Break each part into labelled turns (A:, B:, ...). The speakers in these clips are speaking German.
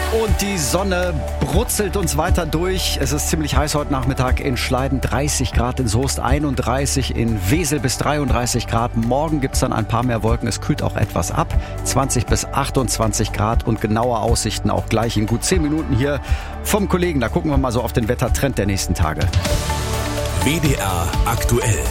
A: Und die Sonne brutzelt uns weiter durch. Es ist ziemlich heiß heute Nachmittag in Schleiden, 30 Grad, in Soest 31, in Wesel bis 33 Grad. Morgen gibt es dann ein paar mehr Wolken, es kühlt auch etwas ab. 20 bis 28 Grad und genaue Aussichten auch gleich in gut 10 Minuten hier vom Kollegen. Da gucken wir mal so auf den Wettertrend der nächsten Tage.
B: WDR aktuell.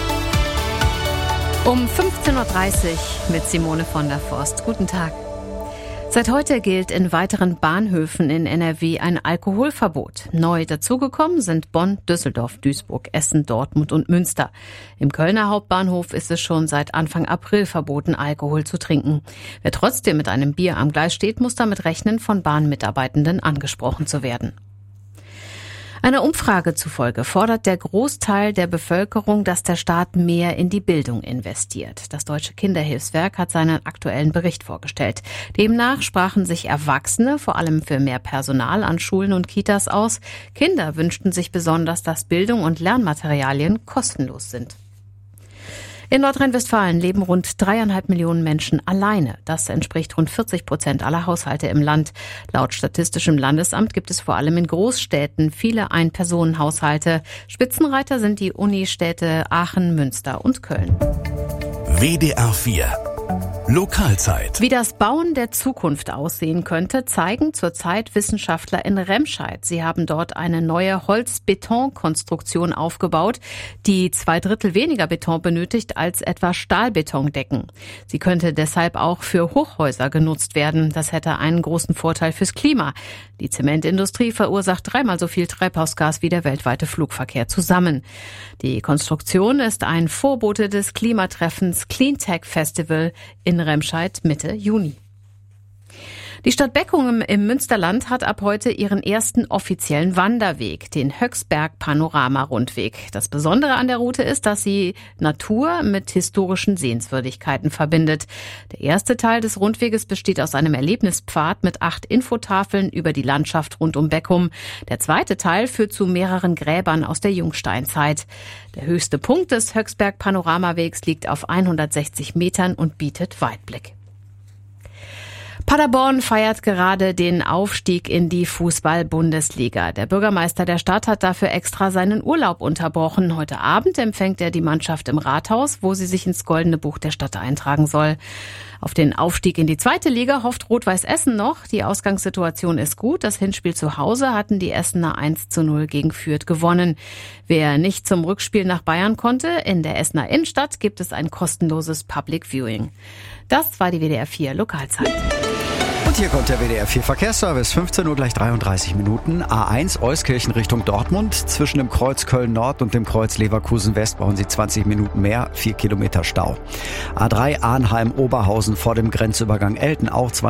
C: Um 15.30 Uhr mit Simone von der Forst. Guten Tag. Seit heute gilt in weiteren Bahnhöfen in NRW ein Alkoholverbot. Neu dazugekommen sind Bonn, Düsseldorf, Duisburg, Essen, Dortmund und Münster. Im Kölner Hauptbahnhof ist es schon seit Anfang April verboten, Alkohol zu trinken. Wer trotzdem mit einem Bier am Gleis steht, muss damit rechnen, von Bahnmitarbeitenden angesprochen zu werden. Einer Umfrage zufolge fordert der Großteil der Bevölkerung, dass der Staat mehr in die Bildung investiert. Das Deutsche Kinderhilfswerk hat seinen aktuellen Bericht vorgestellt. Demnach sprachen sich Erwachsene vor allem für mehr Personal an Schulen und Kitas aus. Kinder wünschten sich besonders, dass Bildung und Lernmaterialien kostenlos sind. In Nordrhein-Westfalen leben rund 3,5 Millionen Menschen alleine. Das entspricht rund 40% aller Haushalte im Land. Laut Statistischem Landesamt gibt es vor allem in Großstädten viele Ein-Personen-Haushalte. Spitzenreiter sind die Unistädte Aachen, Münster und Köln.
B: WDR 4 Lokalzeit.
C: Wie das Bauen der Zukunft aussehen könnte, zeigen zurzeit Wissenschaftler in Remscheid. Sie haben dort eine neue Holz-Beton-Konstruktion aufgebaut, die 2/3 weniger Beton benötigt als etwa Stahlbetondecken. Sie könnte deshalb auch für Hochhäuser genutzt werden. Das hätte einen großen Vorteil fürs Klima. Die Zementindustrie verursacht 3-mal so viel Treibhausgas wie der weltweite Flugverkehr zusammen. Die Konstruktion ist ein Vorbote des Klimatreffens Cleantech Festival in Remscheid Mitte Juni. Die Stadt Beckum im Münsterland hat ab heute ihren ersten offiziellen Wanderweg, den Höchstberg-Panorama-Rundweg. Das Besondere an der Route ist, dass sie Natur mit historischen Sehenswürdigkeiten verbindet. Der erste Teil des Rundweges besteht aus einem Erlebnispfad mit 8 Infotafeln über die Landschaft rund um Beckum. Der zweite Teil führt zu mehreren Gräbern aus der Jungsteinzeit. Der höchste Punkt des Höchstberg-Panoramawegs liegt auf 160 Metern und bietet Weitblick. Paderborn feiert gerade den Aufstieg in die Fußball-Bundesliga. Der Bürgermeister der Stadt hat dafür extra seinen Urlaub unterbrochen. Heute Abend empfängt er die Mannschaft im Rathaus, wo sie sich ins Goldene Buch der Stadt eintragen soll. Auf den Aufstieg in die zweite Liga hofft Rot-Weiß Essen noch. Die Ausgangssituation ist gut. Das Hinspiel zu Hause hatten die Essener 1:0 gegen Fürth gewonnen. Wer nicht zum Rückspiel nach Bayern konnte, in der Essener Innenstadt gibt es ein kostenloses Public Viewing. Das war die WDR 4 Lokalzeit.
A: Und hier kommt der WDR 4 Verkehrsservice, 15 Uhr gleich 33 Minuten. A1 Euskirchen Richtung Dortmund. Zwischen dem Kreuz Köln Nord und dem Kreuz Leverkusen West brauchen Sie 20 Minuten mehr, 4 Kilometer Stau. A3 Arnheim Oberhausen vor dem Grenzübergang Elten auch